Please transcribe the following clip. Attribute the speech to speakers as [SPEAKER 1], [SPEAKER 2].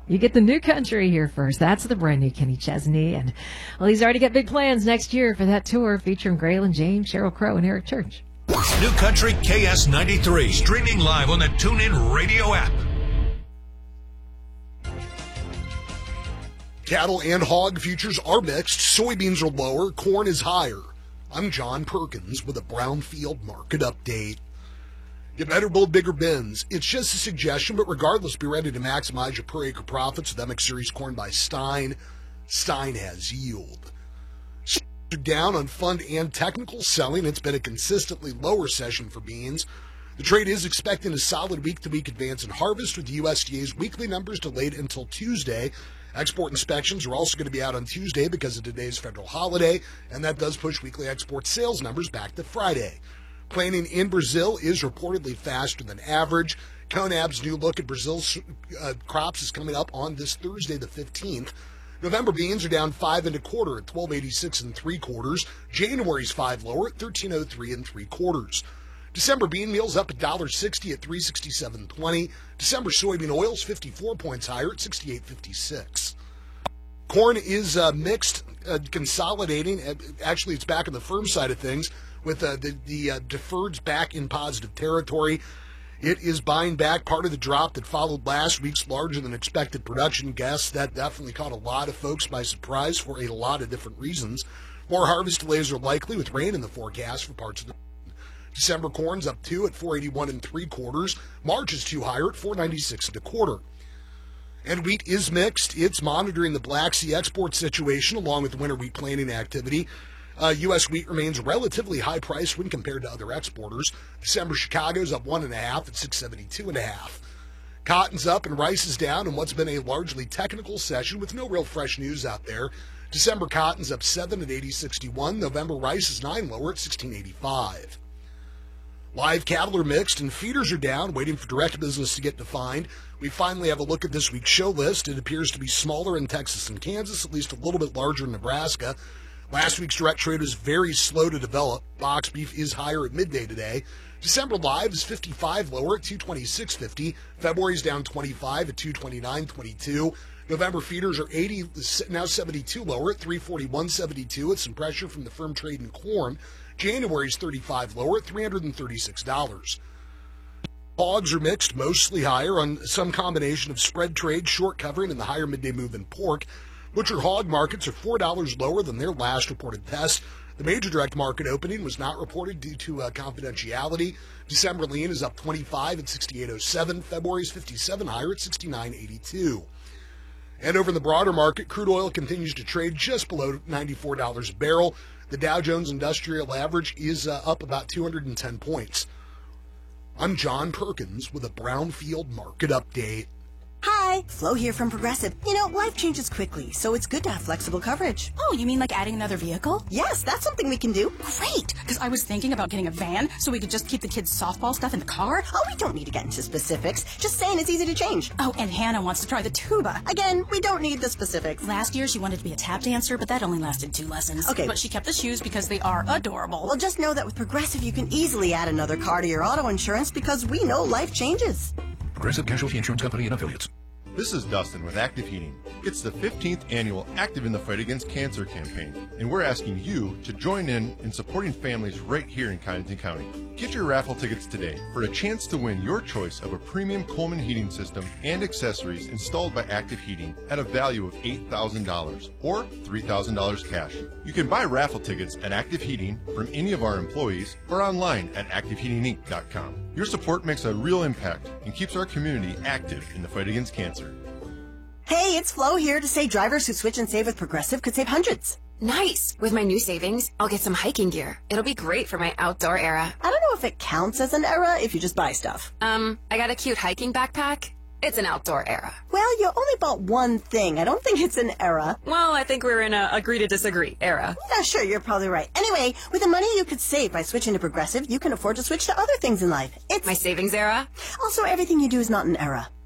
[SPEAKER 1] You get the new country here first. That's the brand new Kenny Chesney. And, well, he's already got big plans next year for that tour featuring Graylin James, Sheryl Crow, and Eric Church.
[SPEAKER 2] New Country KS93, streaming live on the TuneIn Radio app.
[SPEAKER 3] Cattle and hog futures are mixed. Soybeans are lower. Corn is higher. I'm John Perkins with a Brownfield market update. You better build bigger bins. It's just a suggestion, but regardless, be ready to maximize your per acre profits with MX Series corn by Stein. Stein has yield. Down on fund and technical selling. It's been a consistently lower session for beans. The trade is expecting a solid week-to-week advance in harvest, with the USDA's weekly numbers delayed until Tuesday. Export inspections are also going to be out on Tuesday because of today's federal holiday, and that does push weekly export sales numbers back to Friday. Planting in Brazil is reportedly faster than average. CONAB's new look at Brazil's crops is coming up on this Thursday, the 15th. November beans are down 5 1/4 at 12.86 3/4. January's 5 lower at 13.03 3/4. December bean meal's up $1.60 at 367.20. December soybean oil's 54 points higher at 68.56. Corn is mixed, consolidating. Actually, it's back on the firm side of things with the deferreds back in positive territory. It is buying back part of the drop that followed last week's larger than expected production guess. That definitely caught a lot of folks by surprise for a lot of different reasons. More harvest delays are likely with rain in the forecast for parts of the December corn's up 2 at 481 3/4. March is 2 higher at 496 1/4. And wheat is mixed. It's monitoring the Black Sea export situation along with winter wheat planting activity. U.S. wheat remains relatively high priced when compared to other exporters. December Chicago's up 1.5 at 672 1/2. Cotton's up and rice is down in what's been a largely technical session with no real fresh news out there. December cotton's up 7 at 80.61. November rice is 9 lower at 16.85. Live cattle are mixed and feeders are down, waiting for direct business to get defined. We finally have a look at this week's show list. It appears to be smaller in Texas and Kansas, at least a little bit larger in Nebraska. Last week's direct trade was very slow to develop. Box beef is higher at midday today. December live is 55 lower at 226.50. February's down 25 at 229.22. November feeders are 80, now 72 lower at 341.72 with some pressure from the firm trade in corn. January's 35 lower at $336. Hogs are mixed, mostly higher on some combination of spread trade, short covering, and the higher midday move in pork. Butcher hog markets are $4 lower than their last reported test. The major direct market opening was not reported due to confidentiality. December lean is up 25 at 68.07. February's 57 higher at 69.82. And over in the broader market, crude oil continues to trade just below $94 a barrel. The Dow Jones Industrial Average is up about 210 points. I'm John Perkins with a Brownfield Market Update.
[SPEAKER 4] Hi, Flo here from Progressive. You know, life changes quickly, so it's good to have flexible coverage.
[SPEAKER 5] Oh, you mean like adding another vehicle?
[SPEAKER 4] Yes, that's something we can do.
[SPEAKER 5] Great, because I was thinking about getting a van so we could just keep the kids' softball stuff in the car.
[SPEAKER 4] Oh, we don't need to get into specifics. Just saying it's easy to change.
[SPEAKER 5] Oh, and Hannah wants to try the tuba.
[SPEAKER 4] Again, we don't need the specifics.
[SPEAKER 5] Last year, she wanted to be a tap dancer, but that only lasted 2 lessons.
[SPEAKER 4] Okay.
[SPEAKER 5] But she kept the shoes because they are adorable.
[SPEAKER 4] Well, just know that with Progressive, you can easily add another car to your auto insurance because we know life changes.
[SPEAKER 6] Progressive Casualty Insurance Company and Affiliates.
[SPEAKER 7] This is Dustin with Active Heating. It's the 15th annual Active in the Fight Against Cancer campaign, and we're asking you to join in supporting families right here in Cottington County. Get your raffle tickets today for a chance to win your choice of a premium Coleman heating system and accessories installed by Active Heating at a value of $8,000 or $3,000 cash. You can buy raffle tickets at Active Heating from any of our employees or online at activeheatinginc.com. Your support makes a real impact and keeps our community active in the fight against cancer.
[SPEAKER 4] Hey, it's Flo here to say drivers who switch and save with Progressive could save hundreds.
[SPEAKER 8] Nice! With my new savings, I'll get some hiking gear. It'll be great for my outdoor era.
[SPEAKER 4] I don't know if it counts as an era if you just buy stuff.
[SPEAKER 8] I got a cute hiking backpack. It's an outdoor era.
[SPEAKER 4] Well, you only bought one thing. I don't think it's an era.
[SPEAKER 8] Well, I think we're in a agree to disagree era.
[SPEAKER 4] Yeah, sure, you're probably right. Anyway, with the money you could save by switching to Progressive, you can afford to switch to other things in life. It's
[SPEAKER 8] my savings era.
[SPEAKER 4] Also, everything you do is not an era.